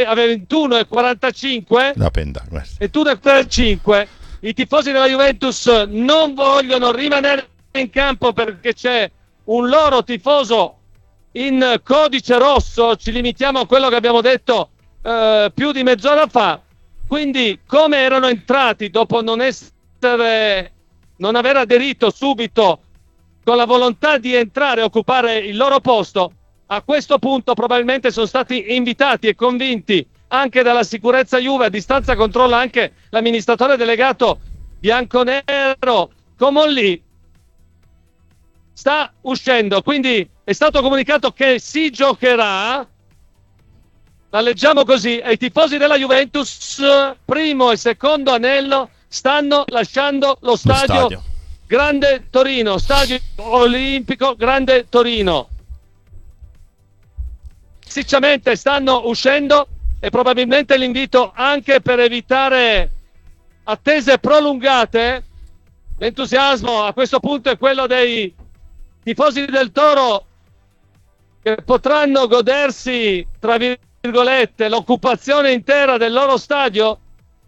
a 21:45, 21:45, i tifosi della Juventus non vogliono rimanere in campo perché c'è un loro tifoso in codice rosso. Ci limitiamo a quello che abbiamo detto più di mezz'ora fa. Quindi, come erano entrati dopo non aver aderito subito con la volontà di entrare e occupare il loro posto, a questo punto probabilmente sono stati invitati e convinti anche dalla sicurezza Juve. A distanza controlla anche l'amministratore delegato bianconero Comolli, sta uscendo, quindi è stato comunicato che si giocherà. La leggiamo così: ai tifosi della Juventus, primo e secondo anello stanno lasciando lo stadio Grande Torino, stadio olimpico Grande Torino. Sicuramente stanno uscendo, e probabilmente l'invito, anche per evitare attese prolungate. L'entusiasmo a questo punto è quello dei tifosi del Toro, che potranno godersi, tra virgolette, l'occupazione intera del loro stadio,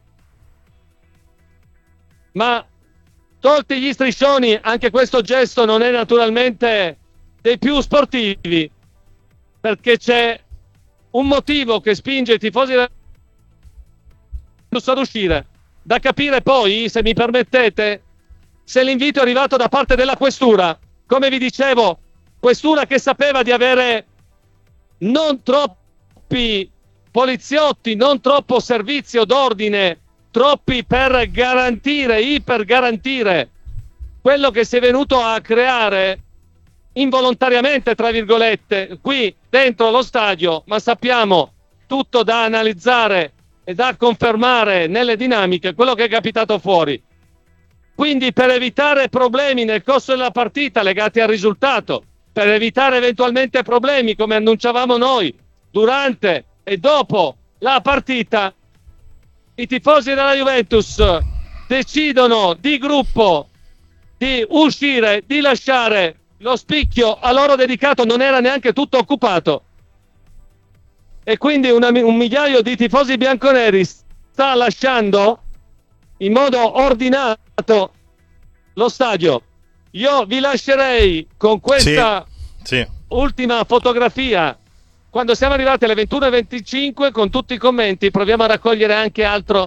ma tolti gli striscioni, anche questo gesto non è naturalmente dei più sportivi, perché c'è un motivo che spinge i tifosi ad uscire. Da capire poi, se mi permettete, se l'invito è arrivato da parte della questura. Come vi dicevo, questura che sapeva di avere non troppi poliziotti, non troppo servizio d'ordine, troppi per garantire, ipergarantire quello che si è venuto a creare involontariamente, tra virgolette, qui dentro lo stadio, ma sappiamo tutto da analizzare e da confermare nelle dinamiche quello che è capitato fuori. Quindi, per evitare problemi nel corso della partita legati al risultato, per evitare eventualmente problemi, come annunciavamo noi, durante e dopo la partita, i tifosi della Juventus decidono di gruppo di uscire, di lasciare lo spicchio a loro dedicato. Non era neanche tutto occupato, e quindi un migliaio di tifosi bianconeri sta lasciando in modo ordinato lo stadio. Io vi lascerei con questa ultima fotografia, quando siamo arrivati alle 21:25, con tutti i commenti. Proviamo a raccogliere anche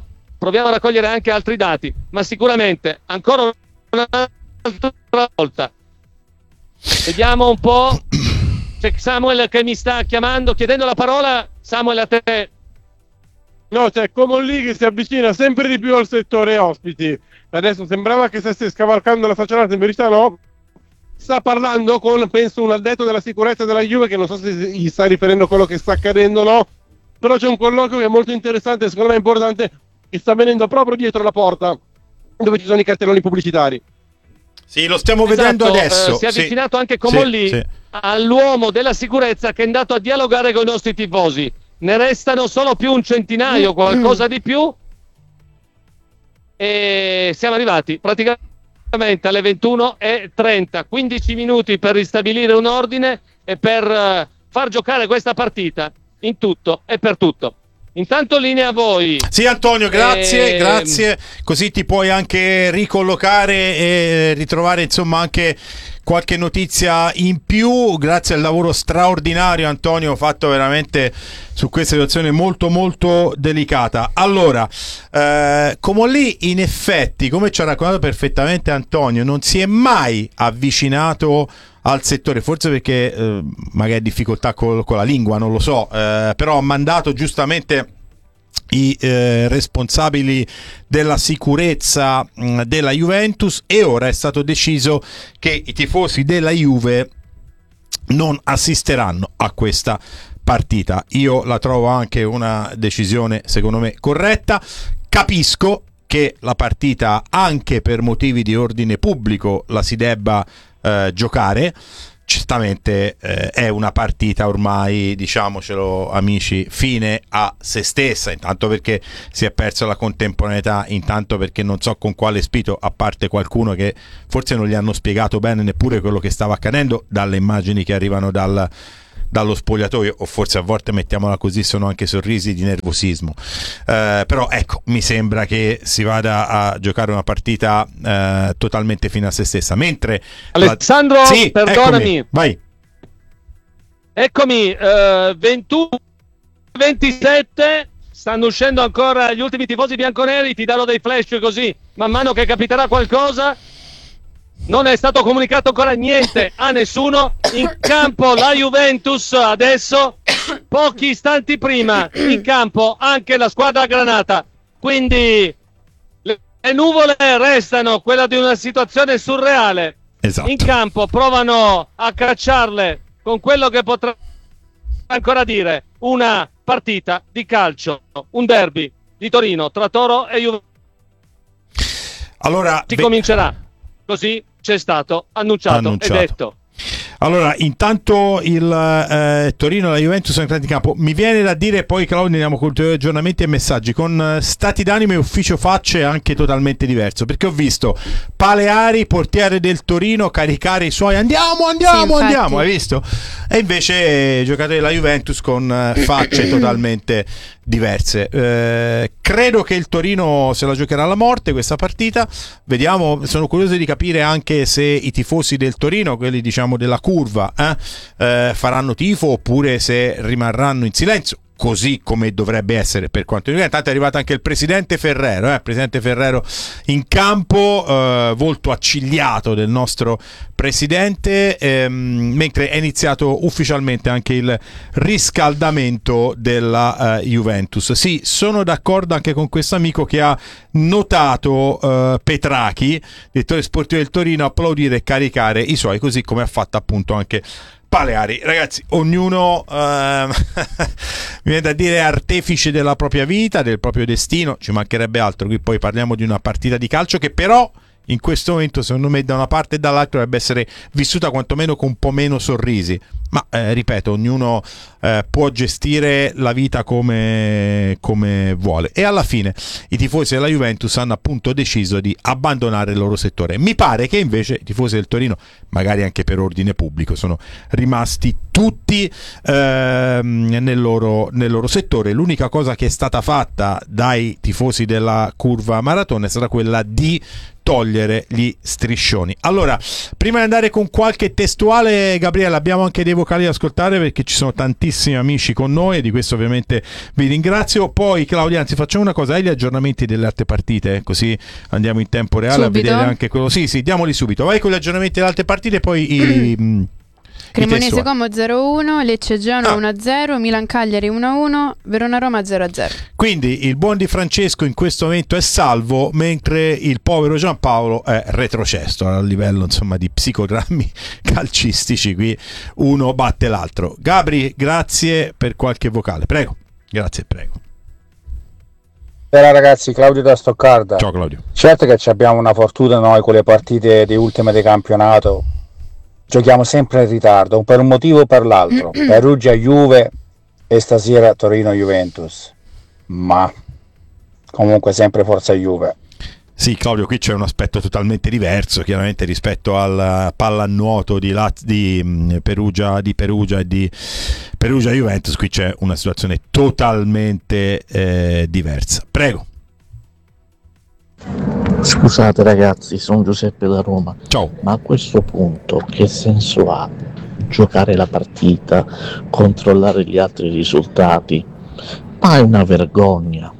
altri dati, ma sicuramente ancora un'altra volta vediamo un po'. C'è Samuel che mi sta chiamando, chiedendo la parola. Samuel, a te. No, c'è Comolli che si avvicina sempre di più al settore ospiti. Adesso sembrava che stesse scavalcando la facciata, in verità no. Sta parlando con, penso, un addetto della sicurezza della Juve, che non so se gli sta riferendo a quello che sta accadendo o no, però c'è un colloquio che è molto interessante, secondo me importante, che sta avvenendo proprio dietro la porta, dove ci sono i cartelloni pubblicitari. Sì, lo stiamo vedendo adesso. Si è avvicinato anche Comolli all'uomo della sicurezza, che è andato a dialogare con i nostri tifosi. Ne restano solo più un centinaio, qualcosa di più, e siamo arrivati praticamente alle 21:30, 15 minuti per ristabilire un ordine e per far giocare questa partita in tutto e per tutto. Intanto linea a voi. Sì, Antonio, grazie. Così ti puoi anche ricollocare e ritrovare, insomma, anche qualche notizia in più. Grazie al lavoro straordinario, Antonio, fatto veramente su questa situazione molto molto delicata. Allora, Comolli, in effetti, come ci ha raccontato perfettamente Antonio, non si è mai avvicinato al settore, forse perché magari ha difficoltà con la lingua, non lo so, però ha mandato giustamente i responsabili della sicurezza della Juventus, e ora è stato deciso che i tifosi della Juve non assisteranno a questa partita. Io la trovo anche una decisione, secondo me, corretta. Capisco che la partita, anche per motivi di ordine pubblico, la si debba giocare. Certamente è una partita ormai, diciamocelo amici, fine a se stessa, intanto perché si è perso la contemporaneità, intanto perché non so con quale spirito, a parte qualcuno che forse non gli hanno spiegato bene neppure quello che stava accadendo dalle immagini che arrivano dal dallo spogliatoio, o forse a volte, mettiamola così, sono anche sorrisi di nervosismo, però ecco, mi sembra che si vada a giocare una partita totalmente fine a se stessa, mentre Alessandro, sì, perdonami, vai. Eccomi, 21-27, stanno uscendo ancora gli ultimi tifosi bianconeri, ti darò dei flash così, man mano che capiterà qualcosa. Non è stato comunicato ancora niente a nessuno. In campo la Juventus adesso, pochi istanti prima, in campo anche la squadra granata. Quindi le nuvole restano, quella di una situazione surreale. Esatto. In campo provano a cacciarle con quello che potrà ancora dire una partita di calcio, un derby di Torino tra Toro e Juventus. Allora si comincerà, così c'è stato annunciato. E detto. Allora, intanto il Torino e la Juventus sono entrati in campo. Mi viene da dire, poi Claudio andiamo con i aggiornamenti e messaggi, con stati d'animo e ufficio facce anche totalmente diverso, perché ho visto Paleari, portiere del Torino, caricare i suoi andiamo, hai visto? E invece giocatori della Juventus con facce totalmente diverse. Credo che il Torino se la giocherà alla morte questa partita, vediamo, sono curioso di capire anche se i tifosi del Torino, quelli diciamo della curva, faranno tifo oppure se rimarranno in silenzio, così come dovrebbe essere per quanto riguarda. Tanto è arrivato anche il presidente Ferrero in campo, volto accigliato del nostro presidente, mentre è iniziato ufficialmente anche il riscaldamento della Juventus. Sì, sono d'accordo anche con questo amico che ha notato Petrachi, direttore sportivo del Torino, applaudire e caricare i suoi, così come ha fatto appunto anche Paleari. Ragazzi, ognuno mi viene da dire artefice della propria vita, del proprio destino, ci mancherebbe altro. Qui poi parliamo di una partita di calcio che però in questo momento, secondo me, da una parte e dall'altra dovrebbe essere vissuta quantomeno con un po' meno sorrisi, ma ripeto, ognuno può gestire la vita come vuole. E alla fine i tifosi della Juventus hanno appunto deciso di abbandonare il loro settore. Mi pare che invece i tifosi del Torino, magari anche per ordine pubblico, sono rimasti tutti nel loro settore. L'unica cosa che è stata fatta dai tifosi della curva Maratona è stata quella di togliere gli striscioni. Allora, prima di andare con qualche testuale, Gabriele, abbiamo anche dei vocali da ascoltare perché ci sono tantissimi amici con noi e di questo ovviamente vi ringrazio. Poi Claudia, anzi, facciamo una cosa: hai gli aggiornamenti delle altre partite, così andiamo in tempo reale subito a vedere anche quello. Sì, diamoli subito. Vai con gli aggiornamenti delle altre partite, poi Cremonese Como 0-1, Lecce Genoa 1-0, Milan Cagliari 1-1, Verona Roma 0-0. Quindi il buon Di Francesco in questo momento è salvo, mentre il povero Giampaolo è retrocesso a livello, insomma, di psicodrammi calcistici. Qui uno batte l'altro. Gabri, grazie per qualche vocale, prego. Grazie, prego. Bella ragazzi, Claudio da Stoccarda. Ciao Claudio. Certo che abbiamo una fortuna noi con le partite di ultime di campionato. Giochiamo sempre in ritardo, per un motivo o per l'altro. Perugia Juve e stasera Torino Juventus. Ma comunque sempre forza Juve. Sì, Claudio, qui c'è un aspetto totalmente diverso, chiaramente, rispetto al pallanuoto di Perugia e di Perugia Juventus. Qui c'è una situazione totalmente diversa. Prego. Scusate ragazzi, sono Giuseppe da Roma. Ciao. Ma a questo punto che senso ha giocare la partita, controllare gli altri risultati? Ma è una vergogna,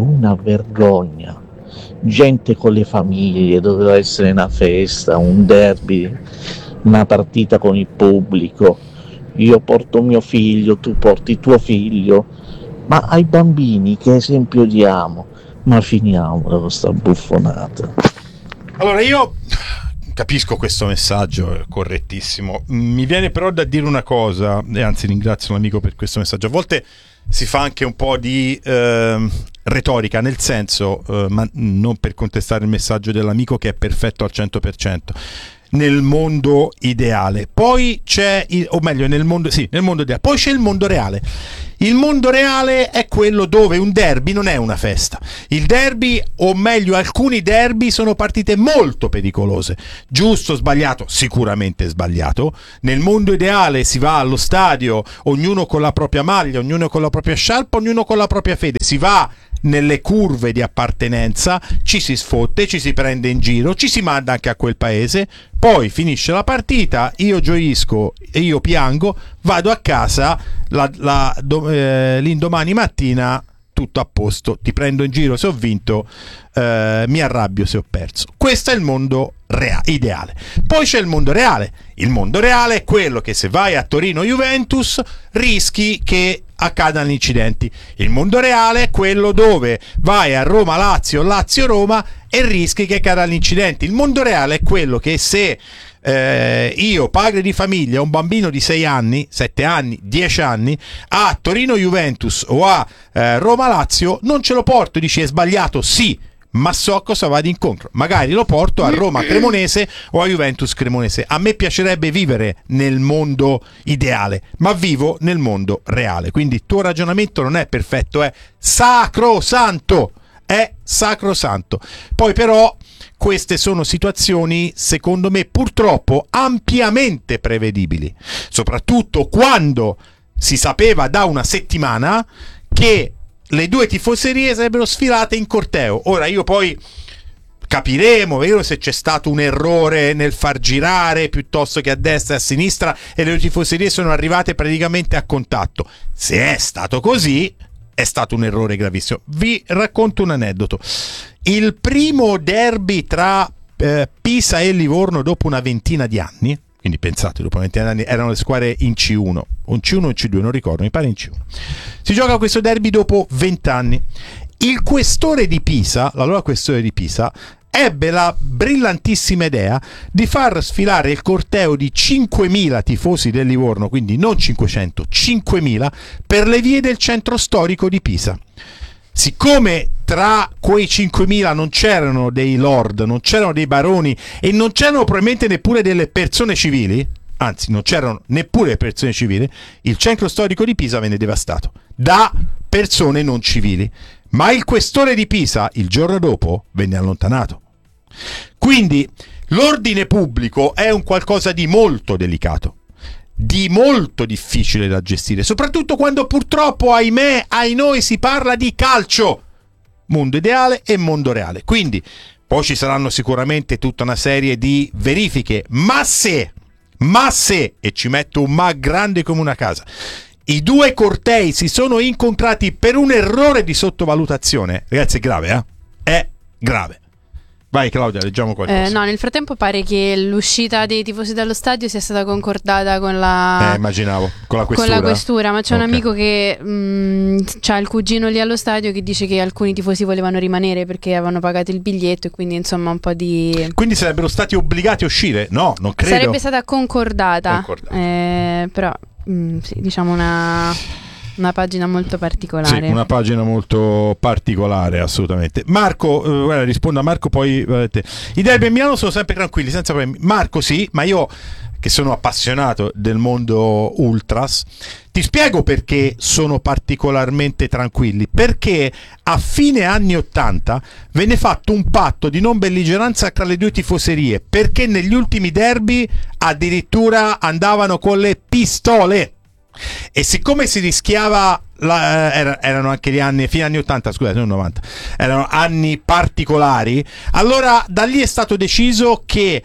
gente con le famiglie, doveva essere una festa, un derby, una partita con il pubblico. Io porto mio figlio, tu porti tuo figlio, ma ai bambini che esempio diamo? Ma finiamola con sta buffonata. Allora, io capisco questo messaggio, correttissimo. Mi viene però da dire una cosa, e anzi ringrazio l'amico per questo messaggio. A volte si fa anche un po' di retorica, nel senso, ma non per contestare il messaggio dell'amico che è perfetto al 100%. nel mondo ideale. Poi c'è nel mondo ideale. Poi c'è il mondo reale. Il mondo reale è quello dove un derby non è una festa. Il derby, o meglio alcuni derby, sono partite molto pericolose. Giusto, sbagliato, sicuramente sbagliato. Nel mondo ideale si va allo stadio, ognuno con la propria maglia, ognuno con la propria sciarpa, ognuno con la propria fede. Si va nelle curve di appartenenza, ci si sfotte, ci si prende in giro, ci si manda anche a quel paese, poi finisce la partita, io gioisco e io piango, vado a casa l'indomani mattina tutto a posto, ti prendo in giro se ho vinto, mi arrabbio se ho perso. Questo è il mondo ideale. Poi c'è il mondo reale. Il mondo reale è quello che se vai a Torino Juventus rischi che accadano incidenti. Il mondo reale è quello dove vai a Roma Lazio, Lazio Roma e rischi che accadano incidenti. Il mondo reale è quello che se io, padre di famiglia, un bambino di 6 anni, 7 anni, 10 anni, a Torino Juventus o a Roma Lazio, non ce lo porto, dici è sbagliato, sì, ma so cosa vado incontro. Magari lo porto a Roma Cremonese o a Juventus Cremonese. A me piacerebbe vivere nel mondo ideale, ma vivo nel mondo reale. Quindi il tuo ragionamento non è perfetto, è sacrosanto. È sacrosanto. Poi però queste sono situazioni, secondo me, purtroppo ampiamente prevedibili, soprattutto quando si sapeva da una settimana che le due tifoserie sarebbero sfilate in corteo. Ora io poi capiremo, vero, se c'è stato un errore nel far girare piuttosto che a destra e a sinistra e le due tifoserie sono arrivate praticamente a contatto. Se è stato così, è stato un errore gravissimo. Vi racconto un aneddoto. Il primo derby tra Pisa e Livorno dopo una ventina di anni, quindi pensate, dopo 20 anni erano le squadre in C1 o in C1 o in C2, non ricordo, mi pare in C1. Si gioca questo derby dopo 20 anni. Il questore di Pisa, l'allora questore di Pisa, ebbe la brillantissima idea di far sfilare il corteo di 5.000 tifosi del Livorno, quindi non 500, 5.000, per le vie del centro storico di Pisa. Siccome tra quei 5.000 non c'erano dei lord, non c'erano dei baroni e non c'erano probabilmente neppure delle persone civili, anzi non c'erano neppure persone civili, il centro storico di Pisa venne devastato da persone non civili, ma il questore di Pisa il giorno dopo venne allontanato. Quindi l'ordine pubblico è un qualcosa di molto delicato, di molto difficile da gestire, soprattutto quando purtroppo, ahimè, ai noi si parla di calcio, mondo ideale e mondo reale. Quindi poi ci saranno sicuramente tutta una serie di verifiche, ma se, e ci metto un ma grande come una casa, i due cortei si sono incontrati per un errore di sottovalutazione, ragazzi, è grave, è grave. Vai Claudia, leggiamo qualcosa. No, nel frattempo pare che l'uscita dei tifosi dallo stadio sia stata concordata con la immaginavo, con la questura. Con la questura, ma c'è un amico che c'ha il cugino lì allo stadio che dice che alcuni tifosi volevano rimanere perché avevano pagato il biglietto e quindi insomma un po' di... Quindi sarebbero stati obbligati a uscire? No, non credo. Sarebbe stata concordata. Però sì, diciamo una pagina molto particolare. Sì, una pagina molto particolare, assolutamente. Marco, guarda, rispondo a Marco, poi i derby a Milano sono sempre tranquilli, senza problemi. Marco, sì, ma io che sono appassionato del mondo ultras, ti spiego perché sono particolarmente tranquilli. Perché a fine anni 80 venne fatto un patto di non belligeranza tra le due tifoserie, perché negli ultimi derby addirittura andavano con le pistole. E siccome si rischiava erano anche gli anni, fine anni 80, scusate, non 90, erano anni particolari, allora da lì è stato deciso che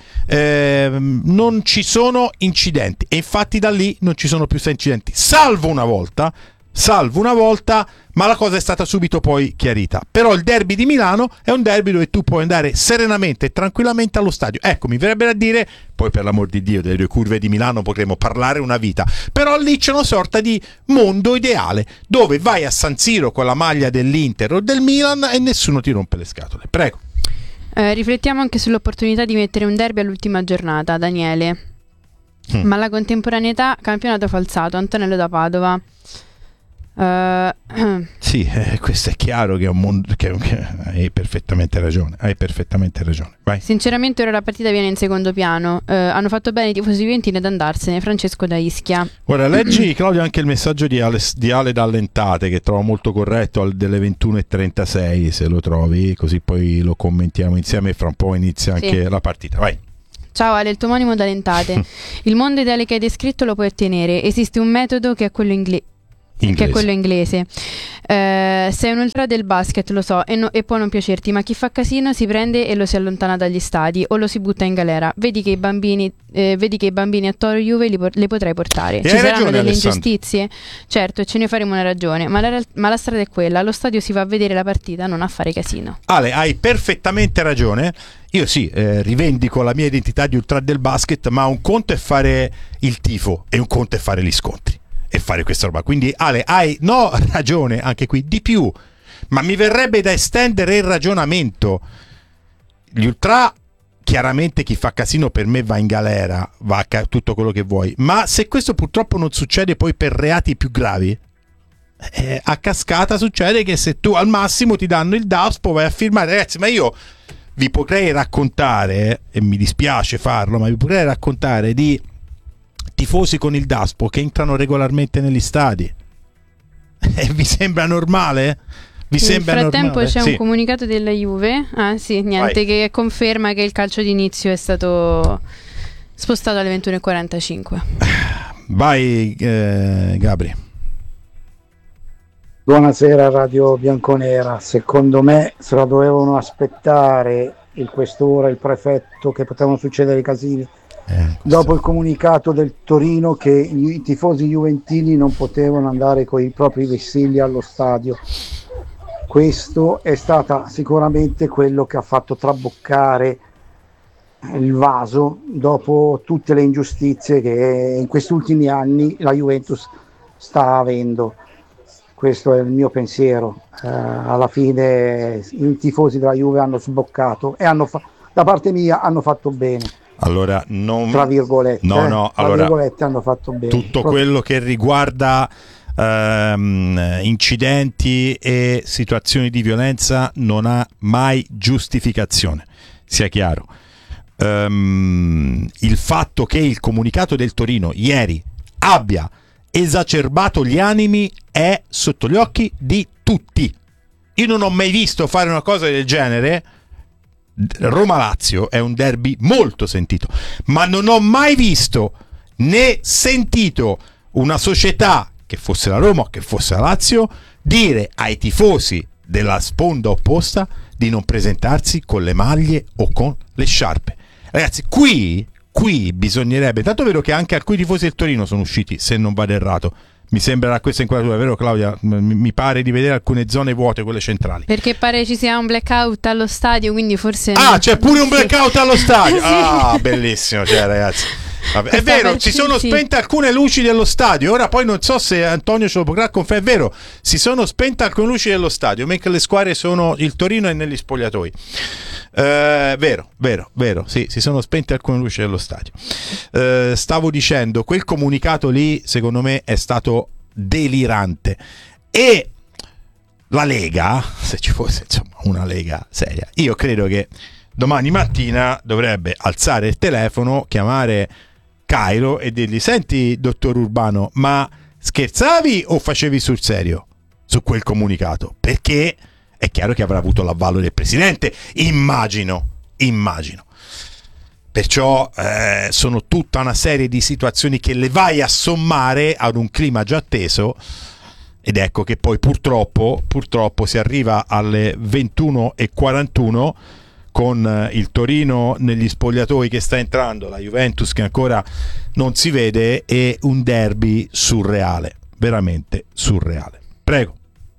non ci sono incidenti, e infatti da lì non ci sono più incidenti, salvo una volta, ma la cosa è stata subito poi chiarita. Però il derby di Milano è un derby dove tu puoi andare serenamente e tranquillamente allo stadio. Ecco, mi verrebbe da dire, poi per l'amor di Dio delle due curve di Milano potremo parlare una vita, però lì c'è una sorta di mondo ideale dove vai a San Siro con la maglia dell'Inter o del Milan e nessuno ti rompe le scatole. Prego. Riflettiamo anche sull'opportunità di mettere un derby all'ultima giornata, Daniele. Ma la contemporaneità, campionato falsato, Antonello da Padova. Sì, questo è chiaro che è un mondo che hai perfettamente ragione. Vai. Sinceramente ora la partita viene in secondo piano. Hanno fatto bene i tifosi juventini ad andarsene. Francesco da Ischia. Ora leggi, Claudio, anche il messaggio di Ale Dallentate, che trovo molto corretto, delle 21:36, se lo trovi, così poi lo commentiamo insieme e fra un po' inizia anche la partita. Vai. Ciao Ale, il tuo omonimo Dalentate. Il mondo ideale che hai descritto lo puoi ottenere. Esiste un metodo che è quello inglese. Che è quello inglese. Sei un ultra del basket, lo so, e può non piacerti, ma chi fa casino si prende e lo si allontana dagli stadi o lo si butta in galera. Vedi che i bambini a Toro Juve le potrai portare. Ci saranno ragione, delle Alessandro. ingiustizie? Certo, ce ne faremo una ragione, ma la strada è quella. Allo stadio si va a vedere la partita, non a fare casino. Ale, hai perfettamente ragione. Io sì, rivendico la mia identità di ultra del basket, ma un conto è fare il tifo e un conto è fare gli scontri e fare questa roba. Quindi Ale, hai ragione anche qui, di più, ma mi verrebbe da estendere il ragionamento. Gli ultra, chiaramente chi fa casino per me va in galera, tutto quello che vuoi, ma se questo purtroppo non succede poi per reati più gravi, a cascata succede che se tu al massimo ti danno il DASPO, vai a firmare. Ragazzi, ma io vi potrei raccontare, e mi dispiace farlo, ma vi potrei raccontare di tifosi con il DASPO che entrano regolarmente negli stadi. E vi sembra normale? Nel frattempo c'è un comunicato della Juve. Vai. Che conferma che il calcio d'inizio è stato spostato alle 21:45. Vai, Gabri. Buonasera Radio Bianconera, secondo me se la dovevano aspettare il questore, il prefetto, che potevano succedere i casini dopo il comunicato del Torino che i tifosi juventini non potevano andare con i propri vessilli allo stadio. Questo è stata sicuramente quello che ha fatto traboccare il vaso dopo tutte le ingiustizie che in questi ultimi anni la Juventus sta avendo. Questo è il mio pensiero. Alla fine i tifosi della Juve hanno sboccato e da parte mia hanno fatto bene. Allora, non tra virgolette, hanno fatto bene. Tutto quello che riguarda incidenti e situazioni di violenza non ha mai giustificazione, sia chiaro. Il fatto che il comunicato del Torino ieri abbia esacerbato gli animi è sotto gli occhi di tutti. Io non ho mai visto fare una cosa del genere. Roma-Lazio è un derby molto sentito, ma non ho mai visto né sentito una società, che fosse la Roma o che fosse la Lazio, dire ai tifosi della sponda opposta di non presentarsi con le maglie o con le sciarpe. Ragazzi, qui bisognerebbe, tanto è vero che anche alcuni tifosi del Torino sono usciti, se non vado errato, mi sembra questa inquadratura, vero Claudia? Mi pare di vedere alcune zone vuote, quelle centrali. Perché pare ci sia un blackout allo stadio, quindi forse... c'è pure un blackout allo stadio! Sì. Bellissimo, ragazzi. Vabbè, è vero, si sono spente alcune luci dello stadio. Ora poi non so se Antonio ce lo potrà confermare. È vero, si sono spente alcune luci dello stadio, mentre le squadre sono il Torino e negli spogliatoi. Vero, sì, si sono spente alcune luci dello stadio. Stavo dicendo, quel comunicato lì secondo me è stato delirante. E la Lega, se ci fosse insomma una Lega seria, io credo che domani mattina dovrebbe alzare il telefono, chiamare Cairo e dirgli: senti dottor Urbano, ma scherzavi o facevi sul serio su quel comunicato? Perché è chiaro che avrà avuto l'avvallo del presidente, immagino. Perciò sono tutta una serie di situazioni che le vai a sommare ad un clima già teso, ed ecco che poi purtroppo si arriva alle 21:41 con il Torino negli spogliatoi che sta entrando, la Juventus che ancora non si vede, e un derby surreale, veramente surreale. Prego.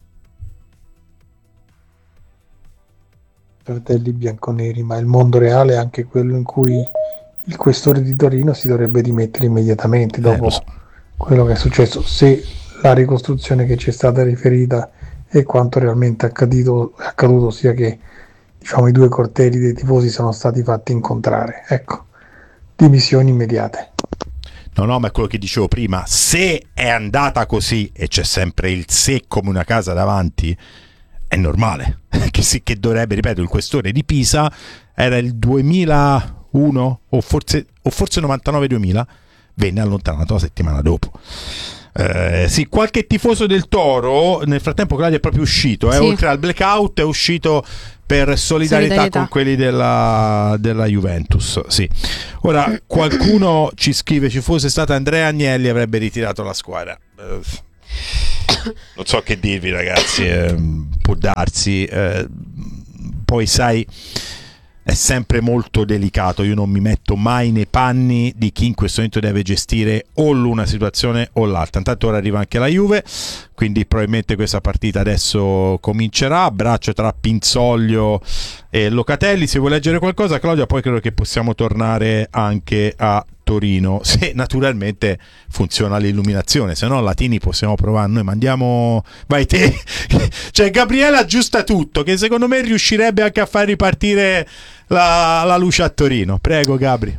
Fratelli bianconeri, ma il mondo reale è anche quello in cui il questore di Torino si dovrebbe dimettere immediatamente dopo quello che è successo, se la ricostruzione che ci è stata riferita è quanto realmente è accaduto, sia che i due cortei dei tifosi sono stati fatti incontrare. Ecco, dimissioni immediate. No, ma è quello che dicevo prima, se è andata così, e c'è sempre il se come una casa davanti, è normale che dovrebbe, ripeto, il questore di Pisa era il 2001 o forse 99-2000, venne allontanato la settimana dopo. Sì, qualche tifoso del Toro nel frattempo Claudio è proprio uscito, sì. Oltre al blackout è uscito per solidarietà con quelli della Juventus. Sì. Ora qualcuno ci scrive: ci fosse stato Andrea Agnelli avrebbe ritirato la squadra. Non so che dirvi, ragazzi, può darsi, poi sai, è sempre molto delicato. Io non mi metto mai nei panni di chi in questo momento deve gestire o l'una situazione o l'altra. Intanto ora arriva anche la Juve, quindi probabilmente questa partita adesso comincerà. Abbraccio tra Pinzoglio e Locatelli. Se vuoi leggere qualcosa, Claudia, poi credo che possiamo tornare anche a Torino, se naturalmente funziona l'illuminazione, se no Latini possiamo provare noi, mandiamo, vai te. Cioè Gabriele aggiusta tutto, che secondo me riuscirebbe anche a far ripartire la luce a Torino. Prego Gabri.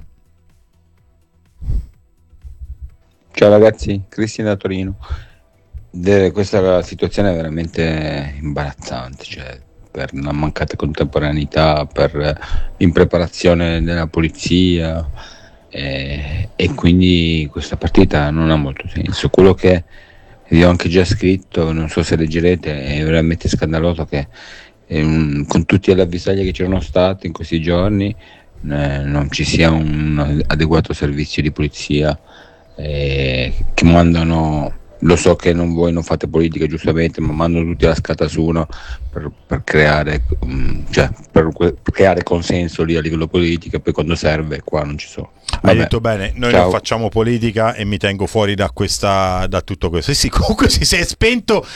Ciao ragazzi, Cristian da Torino. Questa situazione è veramente imbarazzante, cioè per una mancata contemporaneità, per l'impreparazione della polizia, e quindi questa partita non ha molto senso. Quello che vi ho anche già scritto, non so se leggerete, è veramente scandaloso che con tutte le avvisaglie che c'erano state in questi giorni non ci sia un adeguato servizio di polizia, che mandano, lo so che voi non fate politica giustamente, ma mandano tutti alla scata su uno per creare, per creare consenso lì a livello politico, e poi quando serve qua non ci sono. Hai detto bene, noi Ciao. non facciamo politica e mi tengo fuori da tutto questo. Sì, comunque si è spento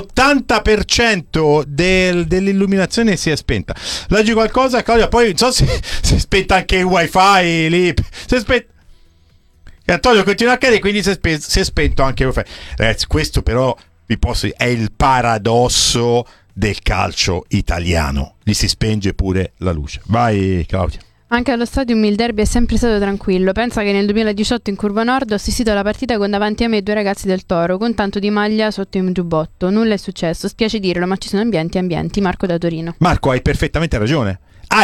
l'80% dell'illuminazione, si è spenta. Leggi qualcosa, Claudia? Poi non so se si è spenta anche il wifi lì. Si è spento. Antonio continua a cadere, quindi si è spento anche il wifi. Ragazzi, questo però vi posso dire, è il paradosso del calcio italiano. Gli si spenge pure la luce. Vai Claudia. Anche allo stadium il derby è sempre stato tranquillo. Pensa che nel 2018 in Curva Nord ho assistito alla partita con davanti a me 2 ragazzi del Toro con tanto di maglia sotto in giubbotto. Nulla è successo, spiace dirlo, ma ci sono ambienti. Marco da Torino. Marco, hai perfettamente ragione.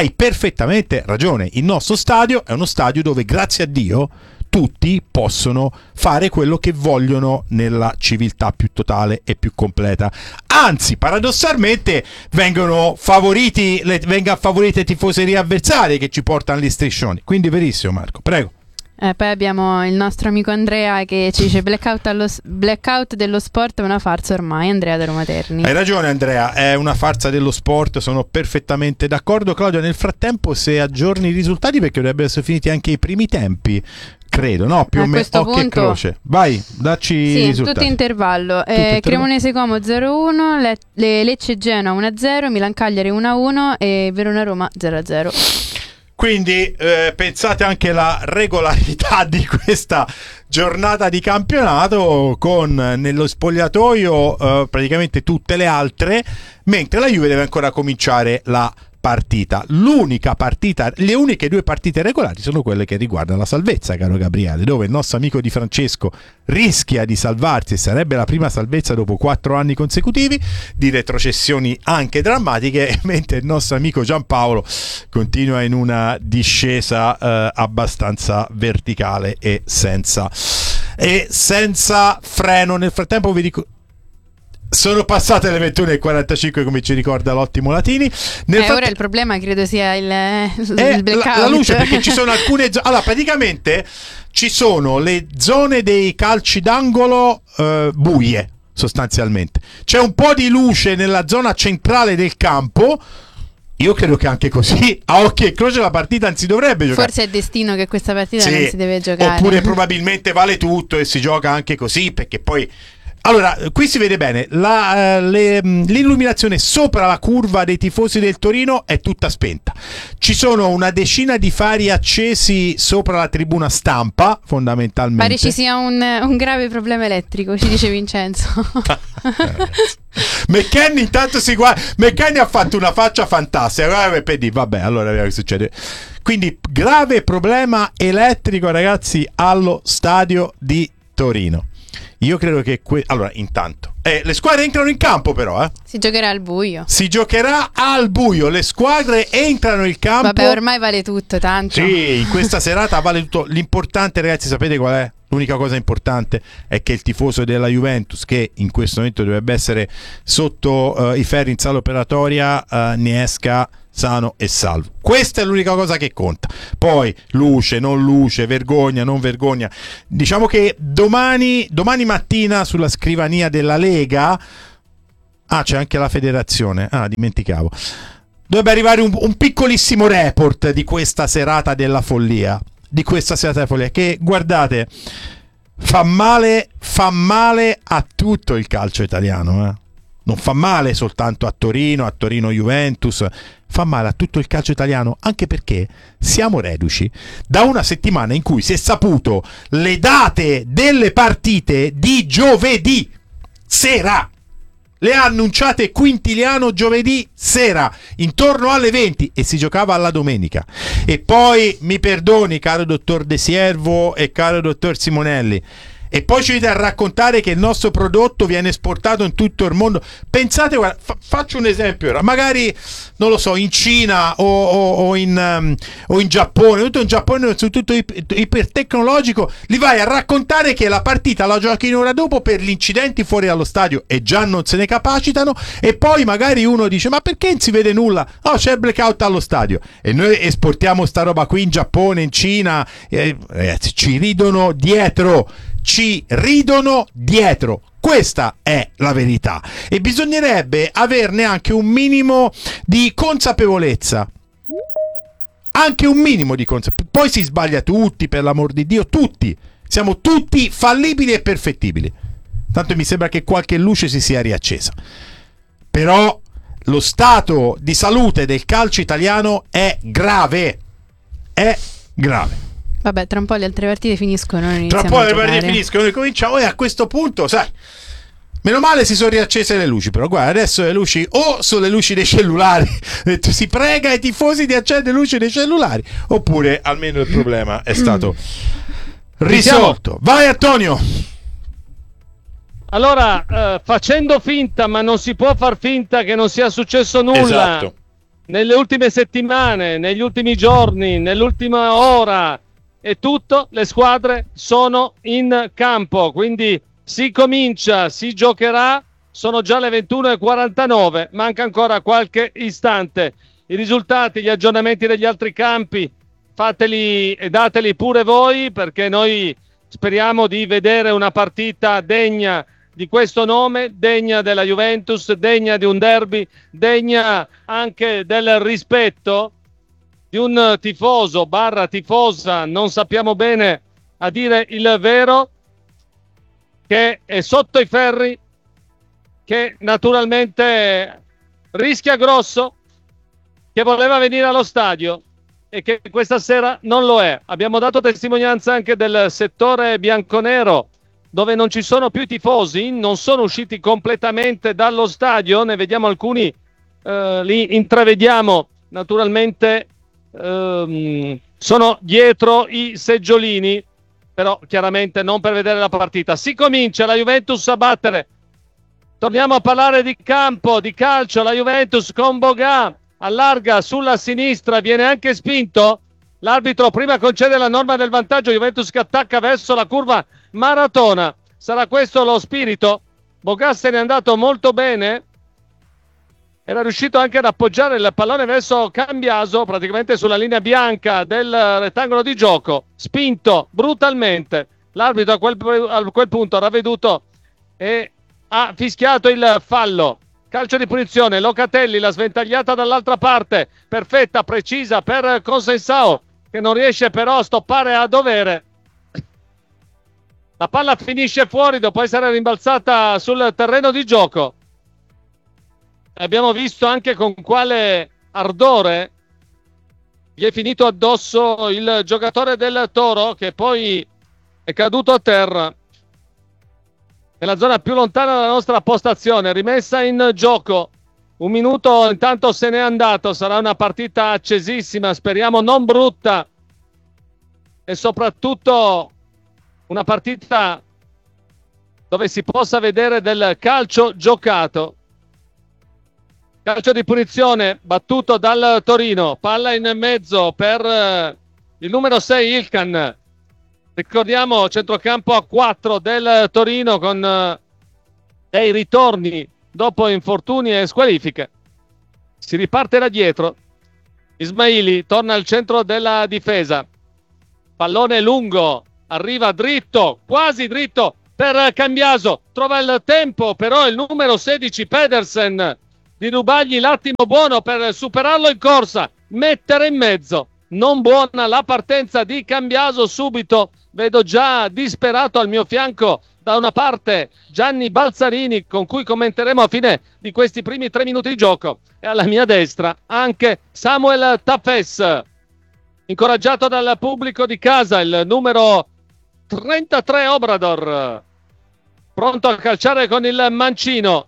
Il nostro stadio è uno stadio dove, grazie a Dio, tutti possono fare quello che vogliono nella civiltà più totale e più completa. Anzi, paradossalmente venga favorite tifoserie avversarie che ci portano agli striscioni. Quindi verissimo, Marco, prego. Poi abbiamo il nostro amico Andrea che ci dice blackout dello sport è una farsa ormai. Andrea da Roma Terni. Hai ragione Andrea, è una farsa dello sport, sono perfettamente d'accordo. Claudio, nel frattempo se aggiorni i risultati, perché dovrebbero essere finiti anche i primi tempi, credo, no? Più o meno occhio e croce. Vai, dacci i risultati. Tutto intervallo. Cremonese Como 0-1, Lecce Genoa 1-0, Milan Cagliari 1-1 e Verona Roma 0-0. Quindi pensate anche alla regolarità di questa giornata di campionato, con nello spogliatoio praticamente tutte le altre, mentre la Juve deve ancora cominciare la partita. Le uniche 2 partite regolari sono quelle che riguardano la salvezza, caro Gabriele, dove il nostro amico Di Francesco rischia di salvarsi, sarebbe la prima salvezza dopo 4 anni consecutivi di retrocessioni anche drammatiche, mentre il nostro amico Giampaolo continua in una discesa abbastanza verticale e senza freno. Nel frattempo vi dico, sono passate le 21:45, come ci ricorda l'ottimo Latini. Ora il problema credo sia il blackout. La luce, perché ci sono alcune allora praticamente ci sono le zone dei calci d'angolo buie, sostanzialmente c'è un po' di luce nella zona centrale del campo. Io credo che anche così a occhio e croce la partita non si dovrebbe giocare. Forse è destino che questa partita non si deve giocare, oppure probabilmente vale tutto e si gioca anche così, perché poi Allora, qui si vede bene, l'illuminazione sopra la curva dei tifosi del Torino è tutta spenta. Ci sono una decina di fari accesi sopra la tribuna stampa, fondamentalmente. Pare ci sia un grave problema elettrico, ci dice Vincenzo. McKenny intanto si guarda. McKenny ha fatto una faccia fantastica. Vabbè, allora vediamo che succede. Quindi grave problema elettrico, ragazzi, allo stadio di Torino. Io credo che allora, intanto le squadre entrano in campo, però si giocherà al buio. Si giocherà al buio. Le squadre entrano in campo. Vabbè, ormai vale tutto, tanto. Sì, in questa serata vale tutto. L'importante, ragazzi, sapete qual è? L'unica cosa importante è che il tifoso della Juventus, che in questo momento dovrebbe essere sotto i ferri in sala operatoria, ne esca sano e salvo. Questa è l'unica cosa che conta. Poi luce, non luce, vergogna, non vergogna. Diciamo che domani mattina sulla scrivania della Lega c'è anche la federazione. Dimenticavo. Dovrebbe arrivare un piccolissimo report di questa serata della follia. Che, guardate, fa male a tutto il calcio italiano, Non fa male soltanto a Torino Juventus, fa male a tutto il calcio italiano, anche perché siamo reduci da una settimana in cui si è saputo le date delle partite di giovedì sera. Le ha annunciate Quintiliano giovedì sera, intorno alle 20, e si giocava alla domenica. E poi, mi perdoni, caro dottor De Siervo e caro dottor Simonelli, e poi ci dite a raccontare che il nostro prodotto viene esportato in tutto il mondo. Pensate, guarda, faccio un esempio ora, magari, non lo so, in Cina o in Giappone, tutto in Giappone, tutto ipertecnologico, li vai a raccontare che la partita la giochi un'ora dopo per gli incidenti fuori dallo stadio e già non se ne capacitano, e poi magari uno dice: ma perché non si vede nulla? C'è il blackout allo stadio, e noi esportiamo sta roba qui in Giappone, in Cina, ragazzi, ci ridono dietro. Questa è la verità, e bisognerebbe averne anche un minimo di consapevolezza. Poi si sbaglia tutti, per l'amor di Dio, tutti. Siamo tutti fallibili e perfettibili. Tanto mi sembra che qualche luce si sia riaccesa. Però lo stato di salute del calcio italiano è grave. Vabbè, tra un po' le altre partite finiscono. Cominciamo, e a questo punto, sai, meno male si sono riaccese le luci. Però guarda, adesso le luci sono le luci dei cellulari. Si prega ai tifosi di accendere le luci dei cellulari, oppure almeno il problema è stato risolto. Vai, Antonio. Allora, facendo finta, ma non si può far finta che non sia successo nulla. Esatto. Nelle ultime settimane, negli ultimi giorni, nell'ultima ora e tutto, le squadre sono in campo, quindi si comincia, si giocherà. Sono già le 21:49, manca ancora qualche istante. I risultati, gli aggiornamenti degli altri campi, fateli e dateli pure voi, perché noi speriamo di vedere una partita degna di questo nome, degna della Juventus, degna di un derby, degna anche del rispetto di un tifoso / tifosa, non sappiamo bene a dire il vero, che è sotto i ferri, che naturalmente rischia grosso, che voleva venire allo stadio e che questa sera non lo è. Abbiamo dato testimonianza anche del settore bianconero, dove non ci sono più tifosi, non sono usciti completamente dallo stadio, ne vediamo alcuni, li intravediamo naturalmente, sono dietro i seggiolini, però chiaramente non per vedere la partita. Si comincia, la Juventus a battere. Torniamo a parlare di campo, di calcio. La Juventus con Boga allarga sulla sinistra, viene anche spinto. L'arbitro prima concede la norma del vantaggio, Juventus che attacca verso la curva Maratona. Sarà questo lo spirito? Boga se n'è andato molto bene, era riuscito anche ad appoggiare il pallone verso Cambiaso, praticamente sulla linea bianca del rettangolo di gioco, spinto brutalmente. L'arbitro a quel punto ha ravveduto e ha fischiato il fallo. Calcio di punizione, Locatelli, la sventagliata dall'altra parte, perfetta, precisa per Consensao, che non riesce però a stoppare a dovere La palla finisce fuori dopo essere rimbalzata sul terreno di gioco. Abbiamo visto anche con quale ardore gli è finito addosso il giocatore del Toro, che poi è caduto a terra nella zona più lontana dalla nostra postazione. Rimessa in gioco, 1 minuto intanto se n'è andato. Sarà una partita accesissima, speriamo non brutta, e soprattutto una partita dove si possa vedere del calcio giocato. Calcio di punizione battuto dal Torino, palla in mezzo per il numero 6 Ilkan. Ricordiamo centrocampo a 4 del Torino con dei ritorni dopo infortuni e squalifiche. Si riparte da dietro. Ismaili torna al centro della difesa. Pallone lungo, arriva dritto, quasi dritto per Cambiaso. Trova il tempo però il numero 16 Pedersen di rubargli l'attimo buono per superarlo in corsa, mettere in mezzo. Non buona la partenza di Cambiaso subito. Vedo già disperato al mio fianco da una parte Gianni Balzarini, con cui commenteremo a fine di questi primi 3 minuti di gioco, e alla mia destra anche Samuel Taffes, incoraggiato dal pubblico di casa, il numero 33 Obrador, pronto a calciare con il mancino.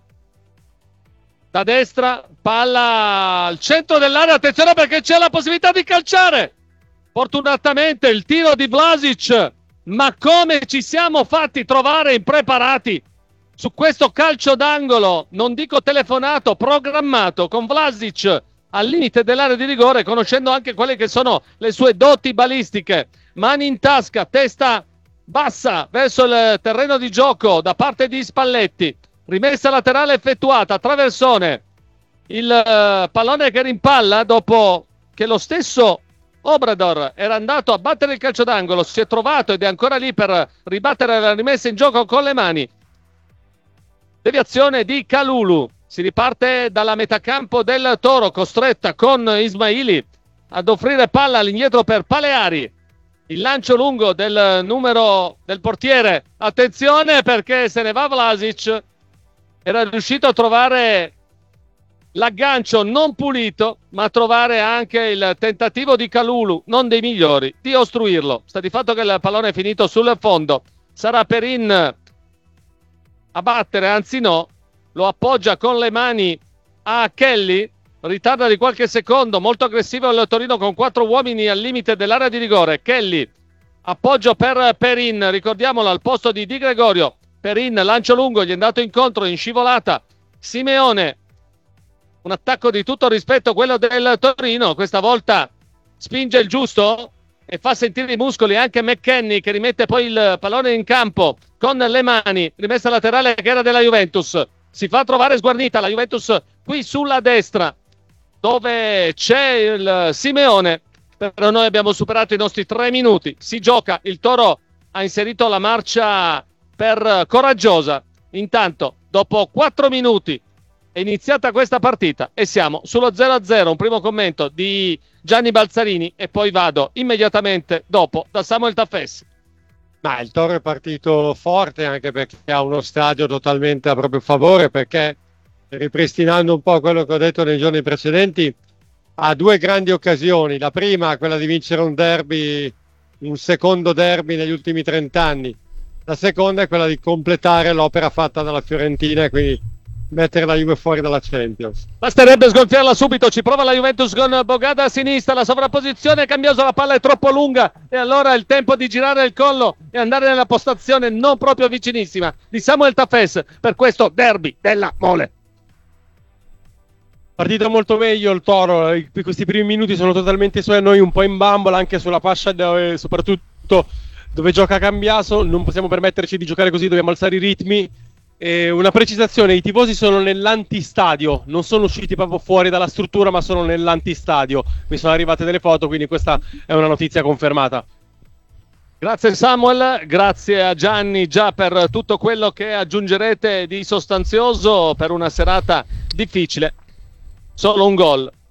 Da destra, palla al centro dell'area, attenzione perché c'è la possibilità di calciare. Fortunatamente il tiro di Vlasic, ma come ci siamo fatti trovare impreparati su questo calcio d'angolo, non dico telefonato, programmato, con Vlasic al limite dell'area di rigore, conoscendo anche quelle che sono le sue doti balistiche. Mani in tasca, testa bassa verso il terreno di gioco da parte di Spalletti. Rimessa laterale effettuata, traversone, il pallone che rimpalla dopo che lo stesso Obrador era andato a battere il calcio d'angolo, si è trovato ed è ancora lì per ribattere la rimessa in gioco con le mani. Deviazione di Kalulu, si riparte dalla metacampo del Toro, costretta con Ismaili ad offrire palla all'indietro per Paleari. Il lancio lungo del numero del portiere, attenzione perché se ne va Vlasic. Era riuscito a trovare l'aggancio non pulito, ma a trovare anche il tentativo di Kalulu, non dei migliori, di ostruirlo. Sta di fatto che il pallone è finito sul fondo. Sarà Perin a battere, anzi no, lo appoggia con le mani a Kelly, ritarda di qualche secondo, molto aggressivo il Torino con 4 uomini al limite dell'area di rigore. Kelly, appoggio per Perin, ricordiamolo, al posto di Di Gregorio. Perin, lancio lungo, gli è andato incontro in scivolata Simeone. Un attacco di tutto rispetto, quello del Torino. Questa volta spinge il giusto e fa sentire i muscoli anche McKennie, che rimette poi il pallone in campo con le mani. Rimessa laterale che era della Juventus. Si fa trovare sguarnita la Juventus qui sulla destra, dove c'è il Simeone. Però noi abbiamo superato i nostri 3 minuti. Si gioca, il Toro ha inserito la marcia per Coraggiosa. Intanto, dopo 4 minuti è iniziata questa partita e siamo sullo 0-0. Un primo commento di Gianni Balzarini e poi vado immediatamente dopo da Samuel Taffes. Ma il Toro è partito forte, anche perché ha uno stadio totalmente a proprio favore, perché, ripristinando un po' quello che ho detto nei giorni precedenti, ha 2 grandi occasioni. La prima, quella di vincere un derby, un secondo derby negli ultimi 30 anni. La seconda è quella di completare l'opera fatta dalla Fiorentina e quindi mettere la Juve fuori dalla Champions. Basterebbe sgonfiarla subito. Ci prova la Juventus con Bogada a sinistra, la sovrapposizione, Cambiaso, la palla è troppo lunga e allora è il tempo di girare il collo e andare nella postazione non proprio vicinissima di Samuel Taffes per questo derby della Mole. Partita molto meglio il Toro, questi primi minuti sono totalmente suoi, noi un po' in bambola anche sulla fascia, soprattutto dove gioca Cambiaso. Non possiamo permetterci di giocare così, dobbiamo alzare i ritmi. Una precisazione: i tifosi sono nell'antistadio, non sono usciti proprio fuori dalla struttura, ma sono nell'antistadio. Mi sono arrivate delle foto, quindi questa è una notizia confermata. Grazie Samuel, grazie a Gianni già per tutto quello che aggiungerete di sostanzioso per una serata difficile. Solo un gol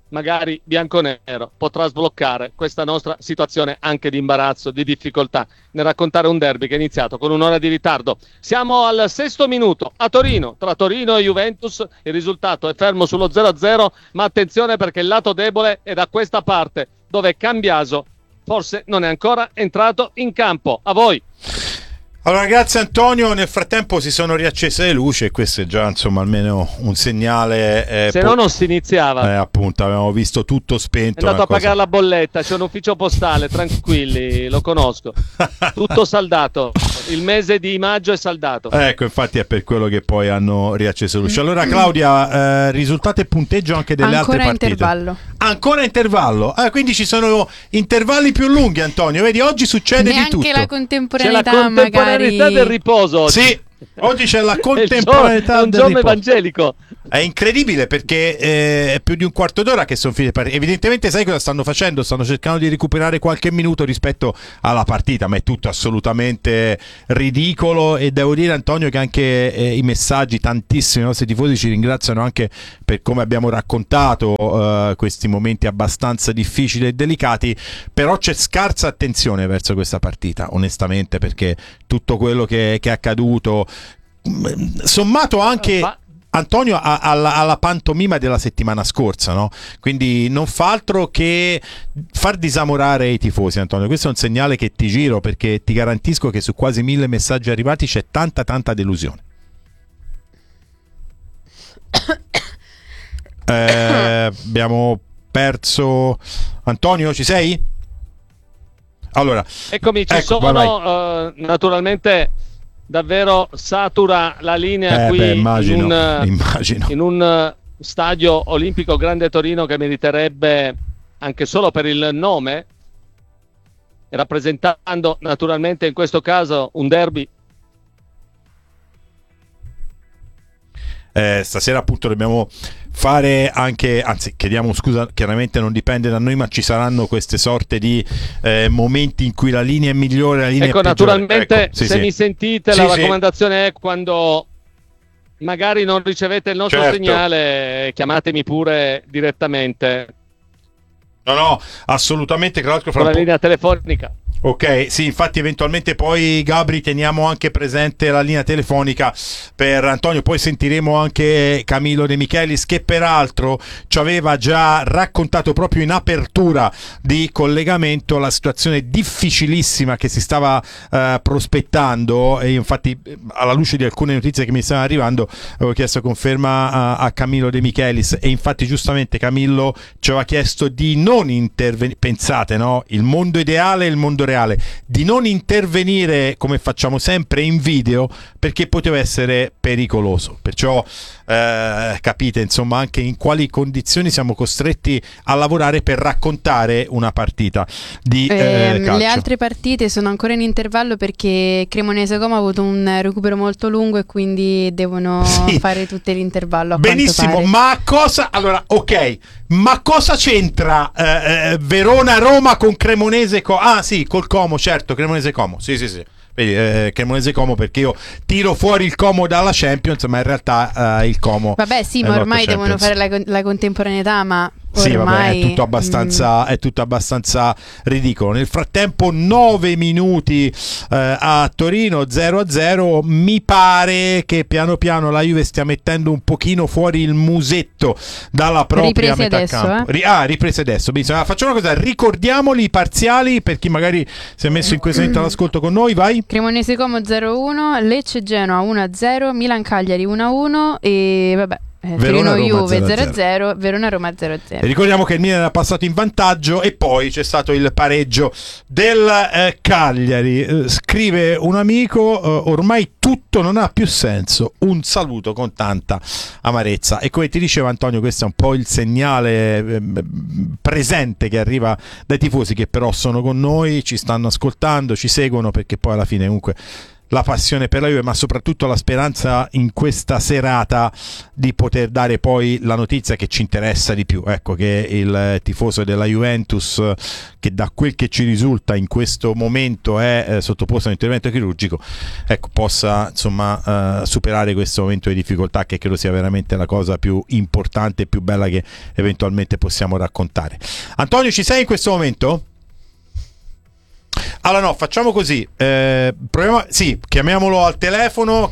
magari bianconero potrà sbloccare questa nostra situazione anche di imbarazzo, di difficoltà nel raccontare un derby che è iniziato con un'ora di ritardo. Siamo al 6° minuto a Torino, tra Torino e Juventus, il risultato è fermo sullo 0-0, ma attenzione perché il lato debole è da questa parte, dove Cambiaso forse non è ancora entrato in campo. A voi. Allora, grazie Antonio, nel frattempo si sono riaccese le luci e questo è già insomma almeno un segnale. Se no non si iniziava. Appunto, avevamo visto tutto spento. È andato a pagare la bolletta, c'è un ufficio postale, tranquilli, lo conosco. Tutto saldato, il mese di maggio è saldato. Ecco, infatti è per quello che poi hanno riacceso le luci. Allora Claudia, risultato e punteggio anche delle altre partite. Ancora intervallo. Quindi ci sono intervalli più lunghi, Antonio, vedi, oggi succede neanche di tutto. La contemporaneità, c'è la contemporaneità del riposo oggi. Sì, oggi c'è la contemporaneità del giorno riposo. evangelico. È incredibile perché è più di un quarto d'ora che sono finite. Evidentemente sai cosa stanno facendo? Stanno cercando di recuperare qualche minuto rispetto alla partita, ma è tutto assolutamente ridicolo. E devo dire, Antonio, che anche i messaggi, tantissimi nostri tifosi ci ringraziano anche per come abbiamo raccontato questi momenti abbastanza difficili e delicati. Però c'è scarsa attenzione verso questa partita, onestamente, perché tutto quello che è accaduto, sommato anche Antonio alla pantomima della settimana scorsa, no? Quindi non fa altro che far disamorare i tifosi, Antonio. Questo è un segnale che ti giro, perché ti garantisco che su quasi 1000 messaggi arrivati c'è tanta delusione. Abbiamo perso. Antonio, ci sei? Allora, eccomi, sono naturalmente. Davvero satura la linea qui. Immagino. In un stadio olimpico Grande Torino che meriterebbe, anche solo per il nome, rappresentando naturalmente in questo caso un derby. Stasera appunto dobbiamo fare anche, anzi chiediamo scusa, chiaramente non dipende da noi, ma ci saranno queste sorte di momenti in cui la linea è migliore, la linea è peggiore. Naturalmente, se mi sentite, la raccomandazione è, quando magari non ricevete il nostro segnale, chiamatemi pure direttamente. No, assolutamente, tra l'altro con la linea telefonica. Ok, sì, infatti eventualmente poi Gabri teniamo anche presente la linea telefonica per Antonio, poi sentiremo anche Camillo De Michelis, che peraltro ci aveva già raccontato proprio in apertura di collegamento la situazione difficilissima che si stava prospettando, e infatti alla luce di alcune notizie che mi stavano arrivando avevo chiesto conferma a Camillo De Michelis, e infatti giustamente Camillo ci aveva chiesto di non intervenire, pensate, no? Il mondo ideale e il mondo reale, di non intervenire come facciamo sempre in video, perché poteva essere pericoloso. Perciò capite insomma anche in quali condizioni siamo costretti a lavorare per raccontare una partita di calcio. Le altre partite sono ancora in intervallo perché Cremonese Como ha avuto un recupero molto lungo e quindi devono fare tutte l'intervallo. Benissimo, ma cosa? Allora, ok, ma cosa c'entra Verona-Roma con Cremonese Como? Ah sì, col Como, certo, Cremonese Como, sì. Vedi, Cremonese Como, perché io tiro fuori il Como dalla Champions, ma in realtà il Como, vabbè sì, ma ormai devono fare la contemporaneità, ma sì, ormai vabbè, è tutto abbastanza ridicolo. Nel frattempo 9 minuti a Torino, 0-0. Mi pare che piano piano la Juve stia mettendo un pochino fuori il musetto dalla propria metà campo. Riprese adesso. Benissimo. Facciamo una cosa, ricordiamoli i parziali per chi magari si è messo in questo momento all'ascolto con noi. Vai. Cremonese Como 0-1, Lecce Genoa 1-0, Milan Cagliari 1-1 e vabbè, Torino Juve 0-0, Verona Roma 0-0. Ricordiamo che il Milan era passato in vantaggio e poi c'è stato il pareggio del Cagliari. Scrive un amico, ormai tutto non ha più senso, un saluto con tanta amarezza. E come ti diceva Antonio, questo è un po' il segnale presente che arriva dai tifosi, che però sono con noi, ci stanno ascoltando, ci seguono, perché poi alla fine comunque la passione per la Juve, ma soprattutto la speranza in questa serata di poter dare poi la notizia che ci interessa di più, ecco, che il tifoso della Juventus, che da quel che ci risulta in questo momento è sottoposto a un intervento chirurgico, ecco, possa insomma superare questo momento di difficoltà, che credo sia veramente la cosa più importante e più bella che eventualmente possiamo raccontare. Antonio, ci sei in questo momento? Allora no, facciamo così, chiamiamolo al telefono,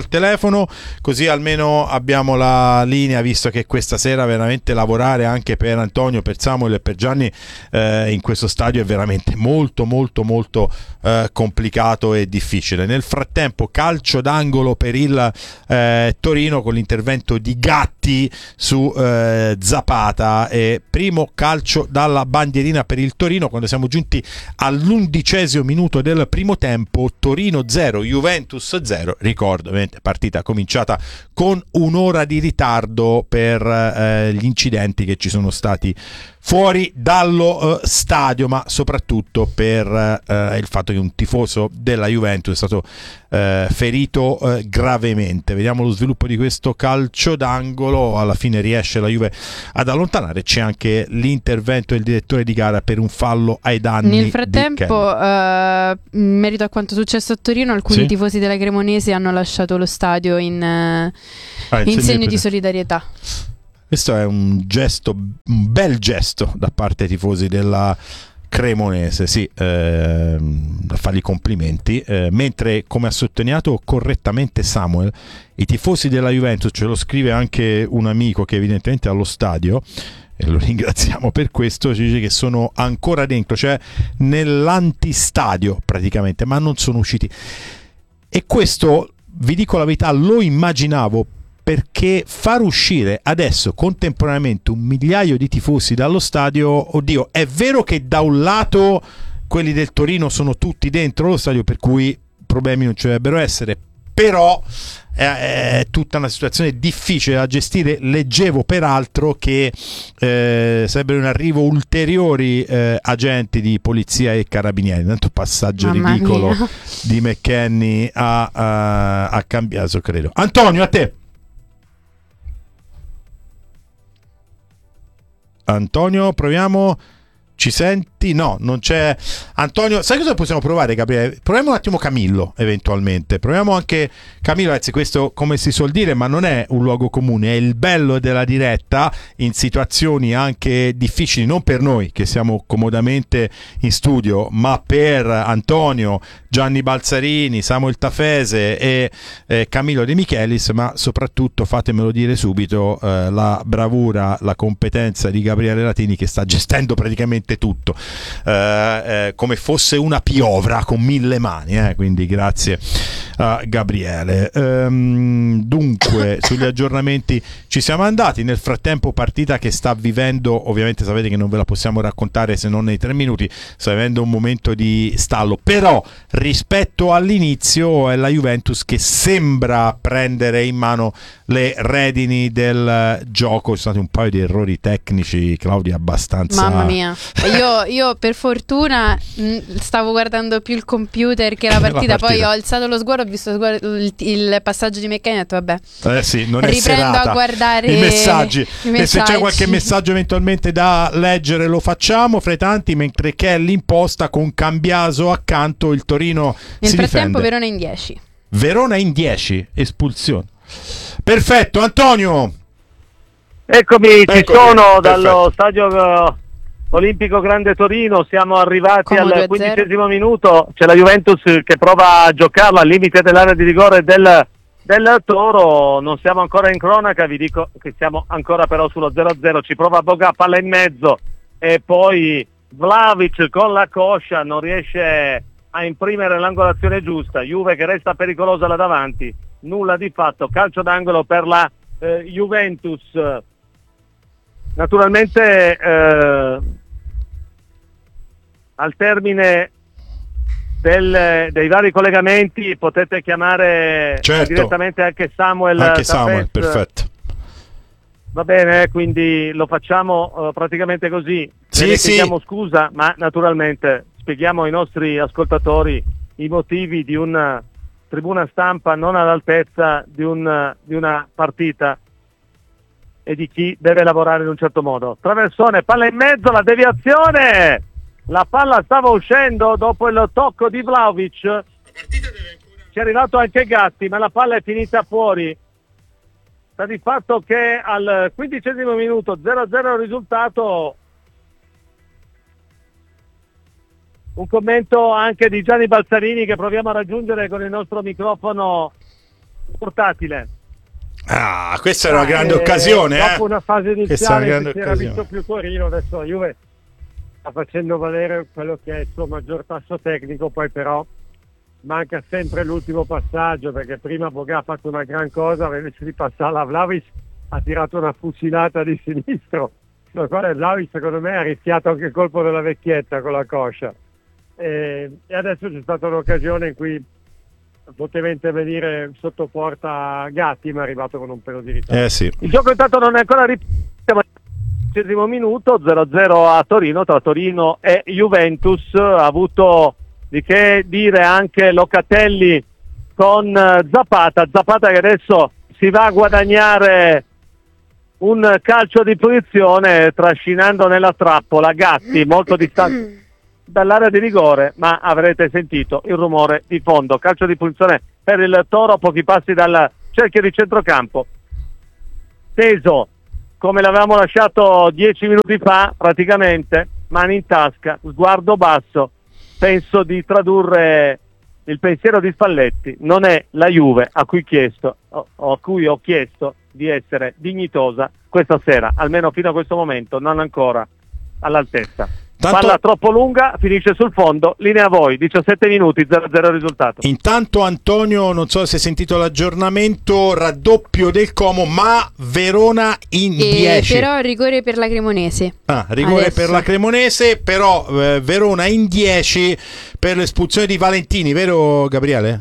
così almeno abbiamo la linea, visto che questa sera veramente lavorare anche per Antonio, per Samuel e per Gianni in questo stadio è veramente molto complicato e difficile. Nel frattempo calcio d'angolo per il Torino con l'intervento di Gatti su Zapata, e primo calcio dalla bandierina per il Torino quando siamo giunti all'11° minuto del primo tempo. Torino 0, Juventus 0. Ricordo, ovviamente, partita cominciata con un'ora di ritardo per gli incidenti che ci sono stati fuori dallo stadio, ma soprattutto per il fatto che un tifoso della Juventus è stato ferito gravemente. Vediamo lo sviluppo di questo calcio d'angolo. Alla fine riesce la Juve ad allontanare. C'è anche l'intervento del direttore di gara per un fallo ai danni. Nel frattempo, in merito a quanto è successo a Torino, alcuni tifosi della Cremonese hanno lasciato lo stadio in segno di solidarietà. Questo è un bel gesto da parte dei tifosi della Cremonese, sì, da fargli complimenti, mentre, come ha sottolineato correttamente Samuel, i tifosi della Juventus, ce lo scrive anche un amico che evidentemente è allo stadio, e lo ringraziamo per questo, ci dice che sono ancora dentro, cioè nell'antistadio praticamente, ma non sono usciti. E questo, vi dico la verità, lo immaginavo, perché far uscire adesso contemporaneamente 1 migliaio di tifosi dallo stadio, oddio, è vero che da un lato quelli del Torino sono tutti dentro lo stadio, per cui problemi non ci dovrebbero essere, però è tutta una situazione difficile da gestire. Leggevo peraltro che sarebbero in arrivo ulteriori agenti di polizia e carabinieri. Tanto passaggio ridicolo di McKennie a Cambiaso, credo. Antonio, a te. Antonio, proviamo. Ci senti? No, non c'è. Antonio, sai cosa possiamo provare, Gabriele? Proviamo un attimo Camillo, eventualmente. Proviamo anche Camillo, anzi, questo, come si suol dire, ma non è un luogo comune, è il bello della diretta in situazioni anche difficili, non per noi che siamo comodamente in studio, ma per Antonio, Gianni Balzarini, Samuel Tafese e Camillo De Michelis, ma soprattutto, fatemelo dire subito, la bravura, la competenza di Gabriele Latini, che sta gestendo praticamente tutto come fosse una piovra con 1000 mani, quindi grazie a Gabriele. Dunque, sugli aggiornamenti ci siamo andati. Nel frattempo, partita che sta vivendo, ovviamente sapete che non ve la possiamo raccontare se non nei 3 minuti, sta vivendo un momento di stallo, però rispetto all'inizio è la Juventus che sembra prendere in mano le redini del gioco. Ci sono stati un paio di errori tecnici, Claudia, abbastanza. Mamma mia, io per fortuna stavo guardando più il computer che la partita. Poi ho alzato lo sguardo, ho visto il passaggio di McKennie e ho detto vabbè, sì, non è riprendo serata. A guardare i messaggi. E se c'è qualche messaggio eventualmente da leggere lo facciamo fra i tanti, mentre che è l'imposta con Cambiaso accanto, il Torino nel si frattempo difende. Verona in 10 espulsione. Perfetto, Antonio. Eccomi, ci sono dallo stadio Olimpico Grande Torino. Siamo arrivati al 15° minuto. C'è la Juventus che prova a giocarla al limite dell'area di rigore del Toro. Non siamo ancora in cronaca, vi dico che siamo ancora però sullo 0-0. Ci prova Boga, palla in mezzo, e poi Vlahovic con la coscia non riesce a imprimere l'angolazione giusta. Juve che resta pericolosa là davanti, nulla di fatto. Calcio d'angolo per la Juventus. Naturalmente al termine dei vari collegamenti potete chiamare direttamente anche Samuel. Anche Samuel, perfetto. Va bene, quindi lo facciamo praticamente così. Sì. Chiediamo scusa, ma naturalmente spieghiamo ai nostri ascoltatori i motivi di un tribuna stampa non all'altezza di una partita e di chi deve lavorare in un certo modo. Traversone, palla in mezzo, la deviazione, la palla stava uscendo dopo il tocco di Vlahovic, ci è arrivato anche Gatti, ma la palla è finita fuori. Sta di fatto che al 15° minuto 0-0 il risultato. Un commento anche di Gianni Balzarini che proviamo a raggiungere con il nostro microfono portatile. Ah, questa era una grande occasione. Dopo una fase iniziale che si era visto più Torino, adesso la Juve sta facendo valere quello che è il suo maggior tasso tecnico, poi però manca sempre l'ultimo passaggio, perché prima Boga ha fatto una gran cosa, invece di passarla a Vlahovic ha tirato una fucilata di sinistro, la quale Vlahovic secondo me ha rischiato anche il colpo della vecchietta con la coscia. E adesso c'è stata un'occasione in cui poteva intervenire sotto porta Gatti, ma è arrivato con un pelo di ritardo. Sì. Il gioco intanto non è ancora ripreso, ma al 10° minuto 0-0 a Torino, tra Torino e Juventus. Ha avuto di che dire anche Locatelli con Zapata che adesso si va a guadagnare un calcio di punizione trascinando nella trappola Gatti, molto distante dall'area di rigore, ma avrete sentito il rumore di fondo. Calcio di punizione per il Toro, pochi passi dal cerchio di centrocampo, teso come l'avevamo lasciato 10 minuti fa praticamente, mani in tasca, sguardo basso. Penso di tradurre il pensiero di Spalletti: non è la Juve a cui ho chiesto di essere dignitosa questa sera, almeno fino a questo momento non ancora all'altezza. Palla troppo lunga, finisce sul fondo, linea a voi, 17 minuti, 0-0 il risultato. Intanto Antonio, non so se hai sentito l'aggiornamento, raddoppio del Como, ma Verona in 10. Però rigore per la Cremonese. Rigore adesso. Per la Cremonese, però Verona in 10 per l'espulsione di Valentini, vero Gabriele?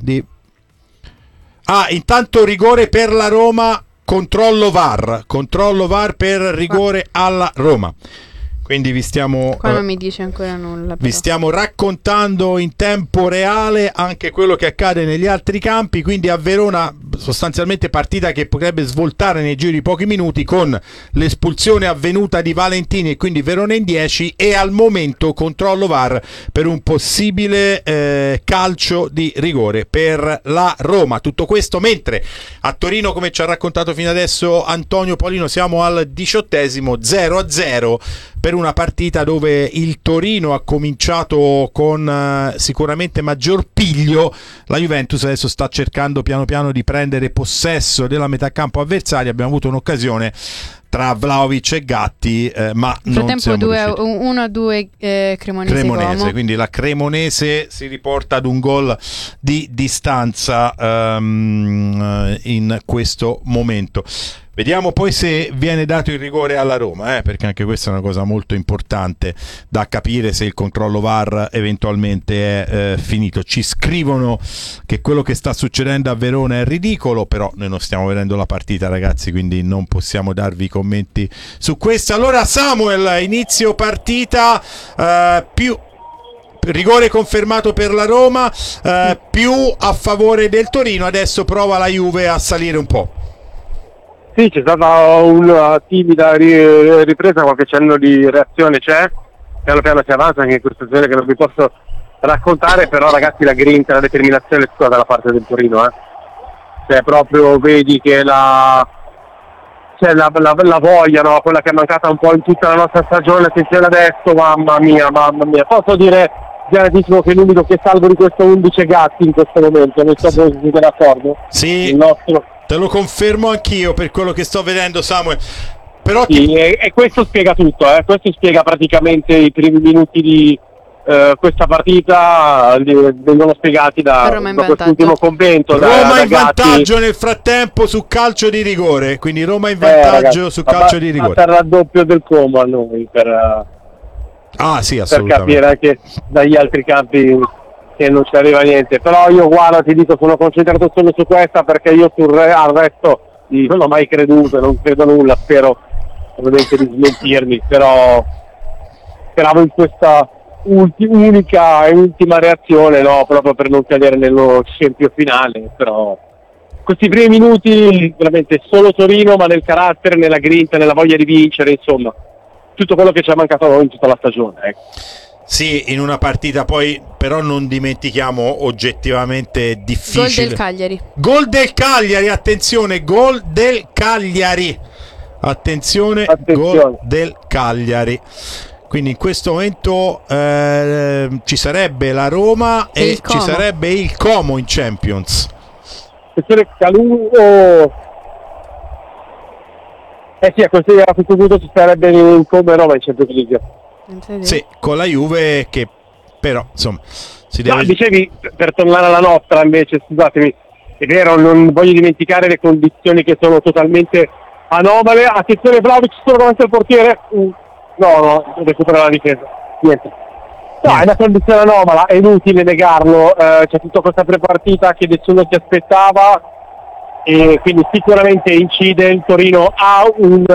Intanto rigore per la Roma, controllo VAR per rigore alla Roma. Quindi vi stiamo qua non mi dice ancora nulla, vi stiamo raccontando in tempo reale anche quello che accade negli altri campi. Quindi a Verona sostanzialmente partita che potrebbe svoltare nei giri di pochi minuti, con l'espulsione avvenuta di Valentini e quindi Verona in 10, e al momento controllo VAR per un possibile calcio di rigore per la Roma. Tutto questo mentre a Torino, come ci ha raccontato fino adesso Antonio Paolino, siamo al 18°, 0-0 per una partita dove il Torino ha cominciato con sicuramente maggior piglio. La Juventus adesso sta cercando piano piano di prendere possesso della metà campo avversaria. Abbiamo avuto un'occasione tra Vlahovic e Gatti, ma non siamo riusciti. 1-2 Cremonese, quindi la Cremonese si riporta ad un gol di distanza in questo momento. Vediamo poi se viene dato il rigore alla Roma, perché anche questa è una cosa molto importante da capire, se il controllo VAR eventualmente è finito. Ci scrivono che quello che sta succedendo a Verona è ridicolo, però noi non stiamo vedendo la partita, ragazzi, quindi non possiamo darvi commenti su questo. Allora Samuel, inizio partita, più rigore confermato per la Roma, più a favore del Torino. Adesso prova la Juve a salire un po'. Sì, c'è stata una timida ripresa, qualche cenno di reazione c'è, piano piano si avanza anche in questa situazione che non vi posso raccontare, però ragazzi la grinta, la determinazione è tutta dalla parte del Torino, cioè proprio vedi che la voglia, no? Quella che è mancata un po' in tutta la nostra stagione, attenzione adesso, mamma mia, posso dire garantissimo che l'unico che salvo di questo 11 è Gatti in questo momento, non so se siete d'accordo? Sì, te lo confermo anch'io per quello che sto vedendo, Samuel. Però sì, e questo spiega tutto, questo spiega praticamente i primi minuti di questa partita, vengono spiegati da quest'ultimo commento. Roma in vantaggio nel frattempo su calcio di rigore, quindi Roma in vantaggio su calcio di rigore. Per il raddoppio del Como a noi, sì, per capire anche dagli altri campi che non ci arriva niente. Però io guarda, ti dico, sono concentrato solo su questa, perché io al resto non ho mai creduto, non credo nulla, spero ovviamente di smentirmi, però speravo in questa unica e ultima reazione, no, proprio per non cadere nello scempio finale. Però questi primi minuti veramente solo Torino, ma nel carattere, nella grinta, nella voglia di vincere, insomma tutto quello che ci è mancato a noi in tutta la stagione, ecco. Sì, in una partita poi però non dimentichiamo oggettivamente difficile. Gol del Cagliari, attenzione, gol del Cagliari. Attenzione. Gol del Cagliari. Quindi in questo momento ci sarebbe la Roma e ci sarebbe il Como in Champions. Sì, a questo punto ci sarebbe il Como e Roma in Champions League. Sì, con la Juve che però insomma si deve... No, dicevi, per tornare alla nostra invece, scusatemi, è vero, non voglio dimenticare le condizioni che sono totalmente anomale. Attenzione, Vlahovic solo davanti al portiere. No, recupera la difesa. Niente. No, è una condizione anomala, è inutile negarlo. C'è tutta questa prepartita che nessuno si aspettava e quindi sicuramente incide. Il Torino ha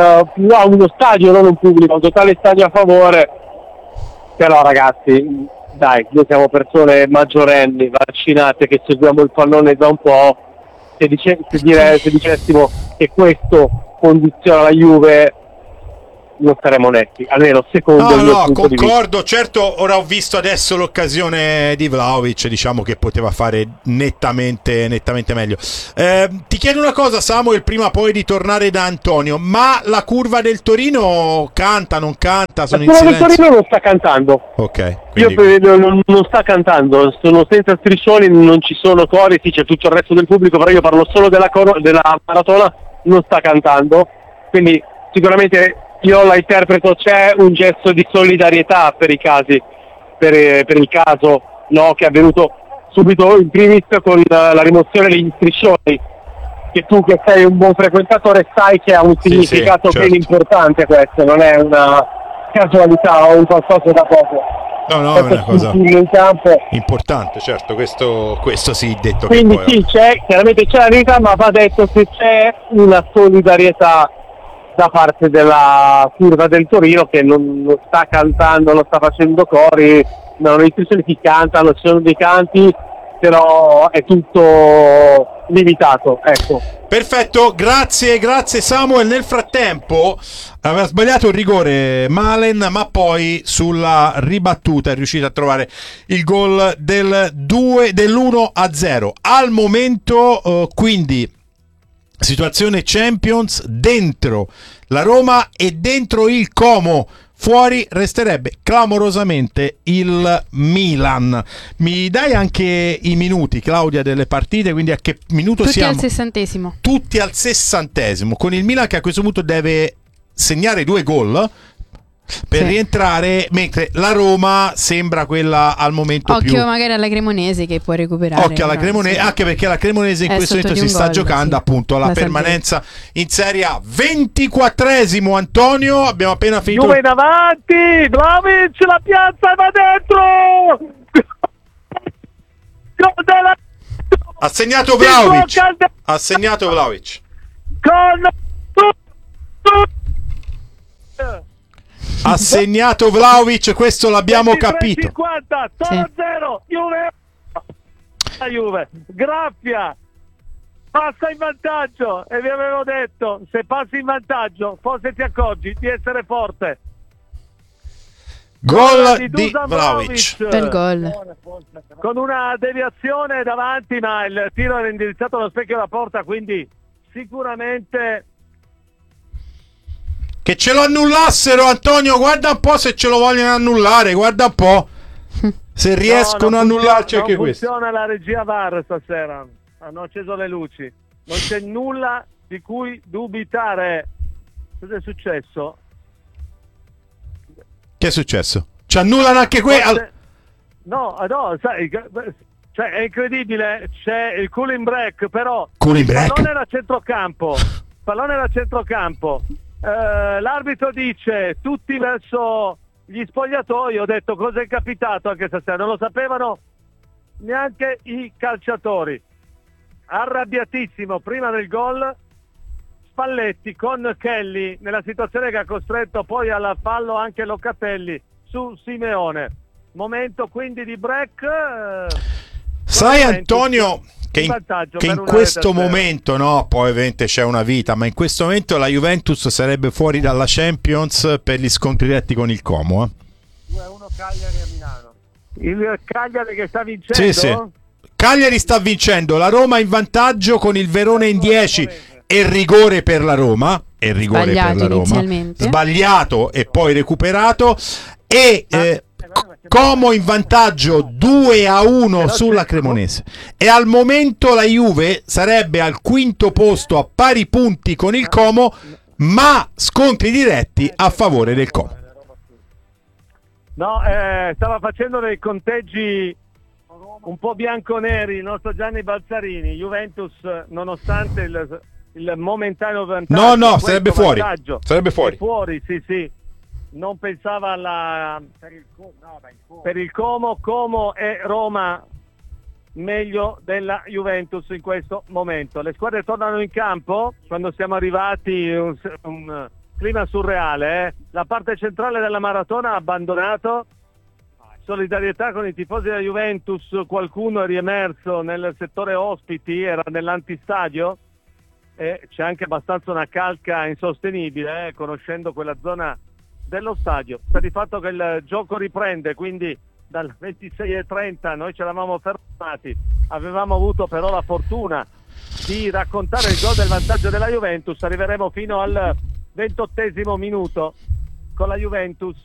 uno stadio, non un pubblico, un totale stadio a favore. Però ragazzi, dai, noi siamo persone maggiorenni, vaccinate, che seguiamo il pallone da un po'. Se dicessimo che questo condiziona la Juve, non saremo netti, almeno secondo il mio punto di vista. Concordo, certo. Ora ho visto adesso l'occasione di Vlahovic, diciamo che poteva fare nettamente meglio. Ti chiedo una cosa, Samuel, prima poi di tornare da Antonio, ma la curva del Torino canta, non canta? Sono in silenzio. La curva del Torino non sta cantando. Ok, quindi... non sta cantando, sono senza striscioni, non ci sono cori, sì, c'è tutto il resto del pubblico, però io parlo solo della maratona, non sta cantando, quindi sicuramente io la interpreto, c'è un gesto di solidarietà per i casi, per il caso, no, che è avvenuto subito in primis con la rimozione degli striscioni, che tu che sei un buon frequentatore sai che ha un significato ben importante questo, non è una casualità o un qualcosa da poco. No, è una cosa in campo importante, certo, questo sì, detto. Quindi che poi, chiaramente c'è la verità, ma va detto che c'è una solidarietà da parte della curva del Torino, che non sta cantando, non sta facendo cori, non le istruzioni si cantano, ci sono dei canti, però è tutto limitato, ecco. Perfetto, grazie Samuel. Nel frattempo aveva sbagliato il rigore Malen, ma poi sulla ribattuta è riuscito a trovare il gol dell'1-0. Al momento quindi situazione Champions, dentro la Roma e dentro il Como. Fuori resterebbe clamorosamente il Milan. Mi dai anche i minuti, Claudia, delle partite? Quindi a che minuto siamo? Tutti al 60°. Tutti al 60°, con il Milan che a questo punto deve segnare 2 gol per rientrare, mentre la Roma sembra quella al momento più... Occhio magari alla Cremonese che può recuperare. Occhio alla Cremonese, anche perché la Cremonese in questo momento si sta giocando appunto la permanenza in Serie A. 24esimo, Antonio, abbiamo appena finito. Juve in avanti, Vlahovic la piazza e va dentro. Ha segnato Vlahovic. Ha segnato Vlahovic, questo l'abbiamo capito. 50, 0, Juve, Graffia passa in vantaggio e vi avevo detto, se passi in vantaggio forse ti accorgi di essere forte. Gol di Vlahovic. Bel gol. Con una deviazione davanti, ma il tiro era indirizzato allo specchio della porta, quindi sicuramente... Che ce lo annullassero, Antonio, guarda un po' se ce lo vogliono annullare, guarda un po' se riescono a annullarci anche questo. Non funziona la regia VAR stasera, hanno acceso le luci, non c'è nulla di cui dubitare. Cosa è successo? Che è successo? Ci annullano anche quello? No, sai, cioè è incredibile, c'è il cooling break, però cooling break? Pallone era centrocampo. L'arbitro dice tutti verso gli spogliatoi. Ho detto cosa è capitato anche stasera, non lo sapevano neanche i calciatori. Arrabbiatissimo prima del gol Spalletti con Kelly nella situazione che ha costretto poi alla fallo anche Locatelli su Simeone. momento quindi di break. Sai Antonio che in questo momento, no, poi ovviamente c'è una vita, ma in questo momento la Juventus sarebbe fuori dalla Champions per gli scontri diretti con il Como. 2-1 Cagliari a Milano. Il Cagliari che sta vincendo? Sì. Cagliari sta vincendo, la Roma in vantaggio con il Verona in 10 e rigore per la Roma. Sbagliato e poi recuperato. E Como in vantaggio 2-1 sulla Cremonese, e al momento la Juve sarebbe al quinto posto a pari punti con il Como, ma scontri diretti a favore del Como. No, stava facendo dei conteggi un po' bianconeri il nostro Gianni Balzarini. Juventus, nonostante il momentaneo vantaggio, no, sarebbe fuori. Sarebbe fuori. Fuori, sì. Non pensava per il Como e Roma meglio della Juventus in questo momento. Le squadre tornano in campo quando siamo arrivati, un clima surreale. La parte centrale della maratona ha abbandonato. Solidarietà con i tifosi della Juventus, qualcuno è riemerso nel settore ospiti, era nell'antistadio, e c'è anche abbastanza una calca insostenibile, conoscendo quella zona dello stadio. Sta di fatto che il gioco riprende, quindi dal 26:30 noi ci eravamo fermati, avevamo avuto però la fortuna di raccontare il gol del vantaggio della Juventus. Arriveremo fino al 28° minuto con la Juventus